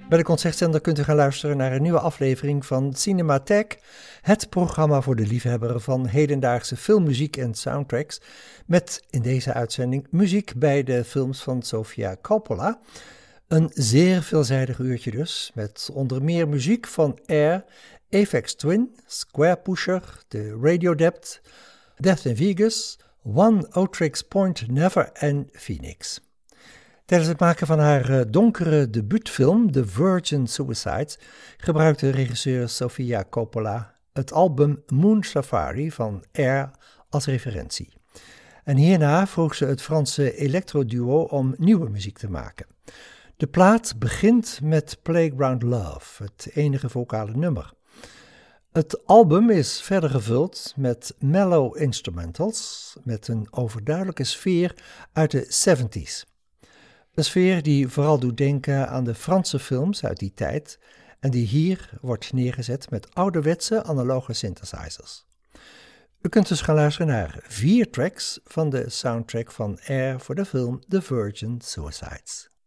Bij de Concertzender kunt u gaan luisteren naar een nieuwe aflevering van Cinematheek, het programma voor de liefhebber van hedendaagse filmmuziek en soundtracks, met in deze uitzending muziek bij de films van Sofia Coppola. Een zeer veelzijdig uurtje dus, met onder meer muziek van Air, Aphex Twin, Square Pusher, The Radio Depth, Death in Vegas, One Otrix Point Never en Phoenix. Tijdens het maken van haar donkere debuutfilm The Virgin Suicides gebruikte regisseur Sofia Coppola het album Moon Safari van Air als referentie. En hierna vroeg ze het Franse electroduo om nieuwe muziek te maken. De plaat begint met Playground Love, het enige vocale nummer. Het album is verder gevuld met mellow instrumentals met een overduidelijke sfeer uit de 70s. Een sfeer die vooral doet denken aan de Franse films uit die tijd en die hier wordt neergezet met ouderwetse analoge synthesizers. U kunt dus gaan luisteren naar 4 tracks van de soundtrack van Air voor de film The Virgin Suicides.